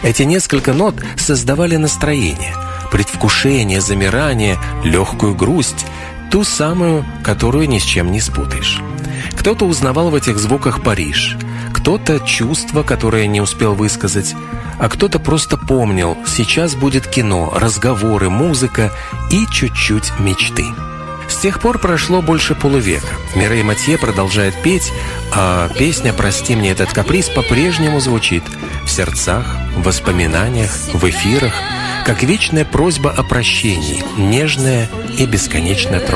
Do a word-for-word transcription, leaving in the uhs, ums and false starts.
Эти несколько нот создавали настроение, предвкушение, замирание, легкую грусть, ту самую, которую ни с чем не спутаешь. Кто-то узнавал в этих звуках Париж, кто-то чувство, которое не успел высказать, а кто-то просто помнил: сейчас будет кино, разговоры, музыка и чуть-чуть мечты. С тех пор прошло больше полувека. Мирей Матье продолжает петь, а песня «Прости мне этот каприз» по-прежнему звучит в сердцах, в воспоминаниях, в эфирах, как вечная просьба о прощении, нежная и бесконечная трогательная.